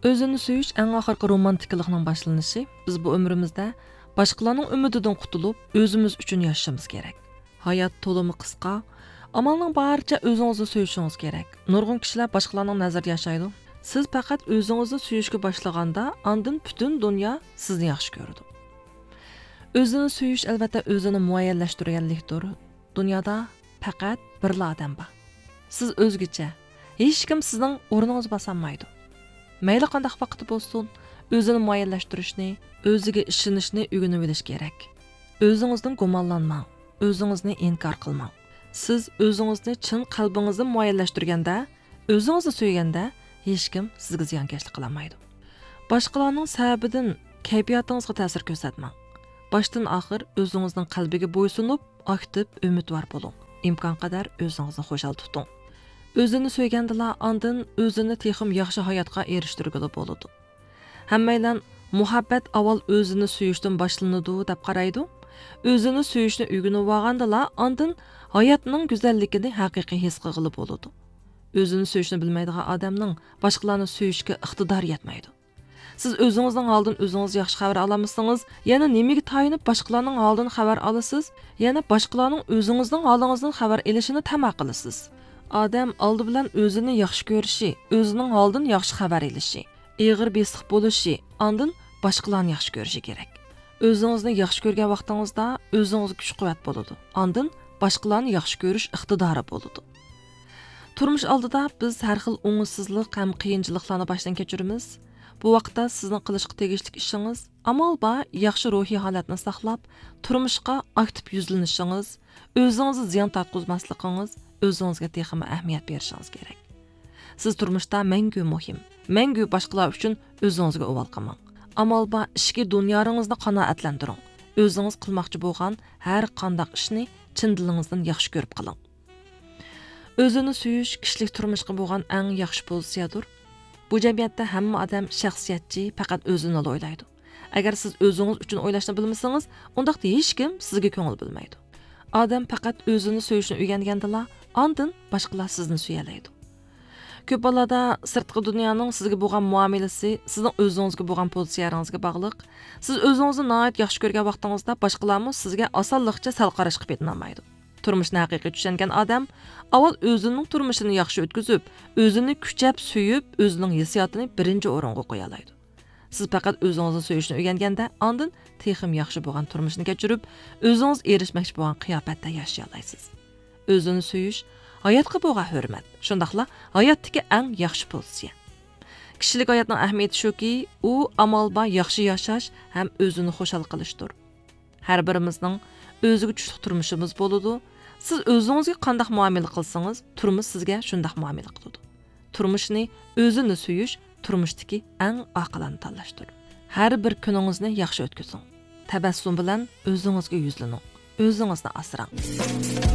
Özünü söyüş eng axırkı romantiklikning başlanışı. Biz bu ömrümüzde başkalarının ümididan qutulup özümüz üçün yaşamamız gerek. Hayat tolumu qısqa, amalning barcha özünüzü söyüşünüz gerek. Nurgun kişiler başkalarının nazarida yaşaydı. Siz faqat özünüzü söyüşke başlaganda andın bütün dünya sizni yaxshi ko'radi. Özünü söyüş albatta özünü muayyanlashtirganlikdir. Dünyada faqat bir odam bor. Siz o'zgacha. Hech kim sizning o'rningizni bosolmaydi. Mayli qanday vaqti bo'lsin, o'zini muayyanlashtirishni, o'ziga ishonishni o'rganib olish kerak. O'zingizdan gumonlanmang, o'zingizni inkor qilmang. Siz o'zingizni chin qalbingizdan muayyanlashtirganda, o'zingizni suyganda hech kim sizga ziyonkashlik qila olmaydi. Boshqalarning sababidan kayfiyatingizga ta'sir ko'rsatmang. Boshdan oxir o'zingizning qalbiga bo'ysunib, aktiv, umidvor bo'ling. İmkon qadar o'zingizni xo'shal tuting. Özünü söygəndilər andın özünü texim yaxşı hayatqa erişdirgili boludu. Həmməylə muhabbət aval özünü söyüşdən başlanıdı deb qaraydı. Özünü söyüşünü ügünüb vağandılar andın hayatının güzəllikini haqiqi his qıgılı boludu. Özünü söyüşünü bilməydiği adamның başqalarını söyüşkə iqtidar yetməydi. Siz özünüzdən aldın özünüz yaxşı xəbər alamısınız, yəni niməyə tayınıb başqalarının aldın xəbər alırsınız, yəni başqalarının özünüzdən aldığınızdan xəbər elişini təmə qılısınız. Adam aldı bilan özünü yaxşı görüşü, özünün aldın yaxşı xəbər elişi, ağır besiq buluşu, andın başqalarını yaxşı görüşü gerek. Özünüzni yaxşı görgən vaxtınızda özünüz güc-qüvvət boludu. Andın başqalarını yaxşı görüş iqtidarı boludu. Turmuş aldıda biz hər xil oңussuzluq həm qiyinçılıqlarını başdan keçirimiz. Bu vaqtda sizin qilishqa tegishli işiniz, amal ba yaxşı ruhi holatni saqlab, turmushqa aktiv yuzlanishingiz, o'zingizni ziyon tortqizmasligingiz, o'zingizga texmi ahamiyat berishingiz kerak. Siz turmushda mangu muhim, mangu boshqalar uchun o'zingizga o'val qilmang. Amal ba ishki dunyoringizni qanoatlantiring. O'zingiz qilmoqchi bo'lgan har qanday ishni chin dilingizdan yaxshi ko'rib qiling. O'zini suyish kishilik turmushga bo'lgan eng yaxshi pozitsiyadir. Bu jamiyatda hamma odam shaxsiyatchi, faqat o'zini o'ylaydi. Agar siz o'zingiz uchun o'ylashni bilmasangiz, undaqda hech kim sizga ko'ngil bilmaydi. Odam faqat o'zini so'yishni o'rgangandilar, ondan boshqalar sizni suyalaydi. Ko'p hollarda sirtqi dunyoning sizga bo'lgan muomalasi sizning o'zingizga bo'lgan pozitsiyangizga bog'liq. Siz o'zingizni nihoyat yaxshi ko'rgan vaqtingizda boshqalarmi sizga osonlikcha sal qarash qilib etolmaydi. Turmushni haqiqiy tushungan odam avval o'zining turmushini yaxshi o'tkazib, o'zini kuchab suyib, o'zining hissiyotini birinchi o'ringa qo'ya oladi. Siz faqat o'zingizni so'yishni o'rganganda, ondan texim yaxshi bo'lgan turmushni kechirib, o'zingiz erishmoqchi bo'lgan qiyofatda yashay olasiz. O'zini so'yish hayotga bo'lgan hurmat, shundaqla hayotdagi eng yaxshi pozitsiya. Kishilik hayotning ahamiyati shuki, u amalba yaxshi yashash ham o'zini xo'shal qilishdir. Har birimizning o'ziga tushlik turmushimiz bo'ladi. Siz o'zingizga qanday muomala qilsangiz, turmush sizga shunday muomala qiladi. Turmushni o'zini suyish turmushdagi eng oqilona tanlashdir. Har bir kuningizni yaxshi o'tkazing. Tabassum bilan o'zingizga yuzlaning. O'zingizni asrang.